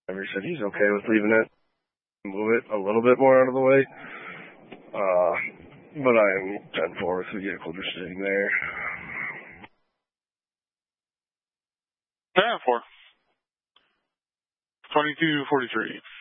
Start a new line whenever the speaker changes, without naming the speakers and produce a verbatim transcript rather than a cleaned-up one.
He said he's okay with leaving it, move it a little bit more out of the way. Uh, but I am ten four with the vehicle just sitting there.
ten four. twenty-two forty-three.